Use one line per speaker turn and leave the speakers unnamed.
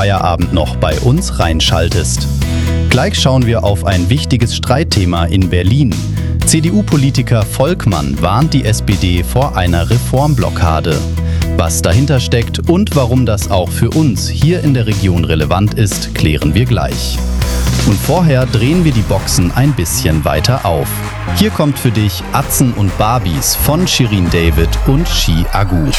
Feierabend noch bei uns reinschaltest. Gleich schauen wir auf ein wichtiges Streitthema in Berlin. CDU-Politiker Volkmann warnt die SPD vor einer Reformblockade. Was dahinter steckt und warum das auch für uns hier in der Region relevant ist, klären wir gleich. Und vorher drehen wir die Boxen ein bisschen weiter auf. Hier kommt für dich Atzen und Barbies von Shirin David und Chi Agu.